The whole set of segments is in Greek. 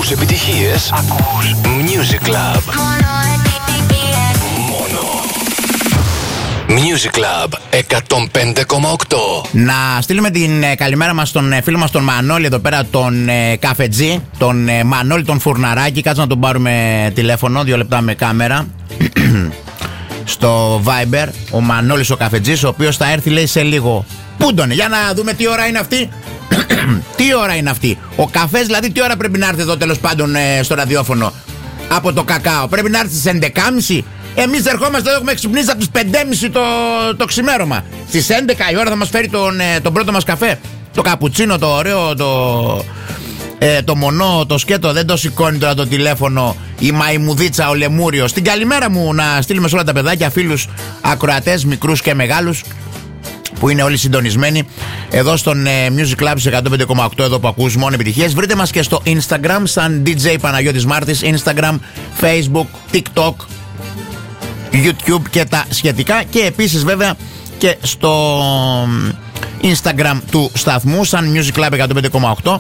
Ακούς επιτυχίες. Ακούς Music Club. Music Club 105,8. Να στείλουμε την καλημέρα μας στον φίλο μας τον Μανώλη εδώ πέρα, τον καφετζή, τον Μανώλη τον Φουρναράκη. Κάτσε να τον πάρουμε τηλέφωνο, 2 λεπτά με κάμερα. Στο Viber, ο Μανώλης ο καφετζής, ο οποίος θα έρθει λέει σε λίγο. Πού τον, για να δούμε τι ώρα είναι αυτή. Τι ώρα είναι αυτή. Ο καφές δηλαδή τι ώρα πρέπει να έρθει εδώ τέλος πάντων στο ραδιόφωνο από το κακάο. Πρέπει να έρθει στις 11.30. Εμείς ερχόμαστε εδώ, έχουμε ξυπνήσει από τις 5.30 το ξημέρωμα. Στις 11 η ώρα θα μας φέρει τον πρώτο μας καφέ. Το καπουτσίνο, το ωραίο, το μονό, το σκέτο. Δεν το σηκώνει τώρα το τηλέφωνο η μαϊμουδίτσα, ο Λεμούριος. Την καλημέρα μου να στείλουμε σε όλα τα παιδάκια, φίλους ακροατές, μικρούς και μεγάλους, που είναι όλοι συντονισμένοι εδώ στον Music Club 105,8, εδώ που ακούς μόνο επιτυχίες. Βρείτε μας και στο Instagram σαν DJ Παναγιώτης Μάρτης. Instagram, Facebook, TikTok, YouTube και τα σχετικά. Και επίσης βέβαια και στο Instagram του σταθμού σαν Music Club 105,8.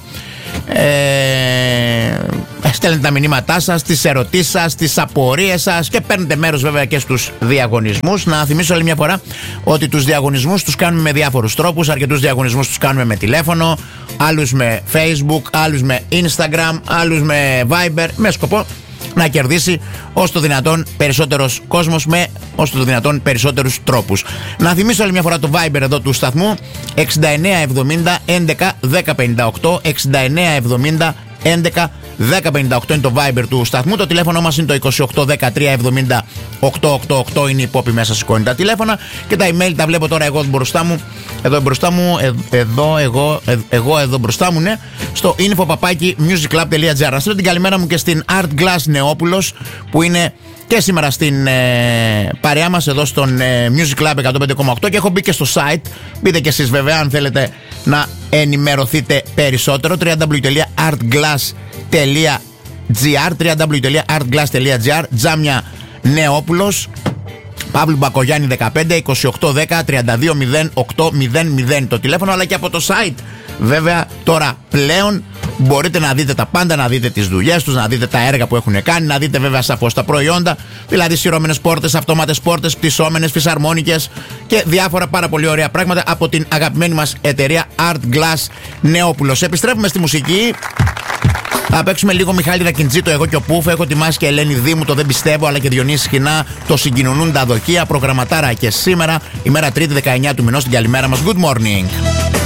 Στέλνετε τα μηνύματά σας, τις ερωτήσεις σας, τις απορίες σας και παίρνετε μέρος βέβαια και στους διαγωνισμούς. Να θυμίσω άλλη μια φορά ότι τους διαγωνισμούς τους κάνουμε με διάφορους τρόπους. Αρκετούς διαγωνισμούς τους κάνουμε με τηλέφωνο, άλλους με Facebook, άλλους με Instagram, άλλους με Viber, με σκοπό να κερδίσει όσο το δυνατόν περισσότερος κόσμος με όσο το δυνατόν περισσότερους τρόπους. Να θυμίσω άλλη μια φορά το Viber εδώ του σταθμού 6970 11 1058. 6970 11 1058 είναι το Viber του σταθμού. Το τηλέφωνο μας είναι το 28 13 70 888. Είναι η Πόπη μέσα, σηκώνει τα τηλέφωνα. Και τα email τα βλέπω τώρα εγώ μπροστά μου. Εδώ μπροστά μου, εδώ μπροστά μου, ναι. Στο info@musiclub.gr. Να στείλω την καλημέρα μου και στην Art Glass Νεόπουλος, που είναι και σήμερα στην παρέα μας εδώ στον Music Club 105,8 και έχω μπει και στο site. Μπείτε και εσείς βέβαια αν θέλετε να ενημερωθείτε περισσότερο. www.artglass.gr. Τζάμια Νεόπουλος, Παύλου Μπακογιάννη 15 28 10 32 08 00 το τηλέφωνο, αλλά και από το site. Βέβαια τώρα πλέον μπορείτε να δείτε τα πάντα, να δείτε τις δουλειές τους, να δείτε τα έργα που έχουν κάνει, να δείτε βέβαια σαφώς τα προϊόντα, δηλαδή σειρώμενες πόρτες, αυτόματες πόρτες, πτυσσόμενες, φυσαρμόνικες και διάφορα πάρα πολύ ωραία πράγματα από την αγαπημένη μας εταιρεία Art Glass Νεόπουλος. Επιστρέφουμε στη μουσική. Θα παίξουμε λίγο Μιχάλη Ρακιντζή, το Εγώ και ο Πούφ. Έχω ετοιμάσει και Ελένη Δήμου, το Δεν Πιστεύω, αλλά και Διονύση Σχοινά, το Συγκοινωνούν τα Δοχεία. Προγραμματάρα και σήμερα, ημέρα Τρίτη 19 του μηνός, την καλημέρα μας. Good morning.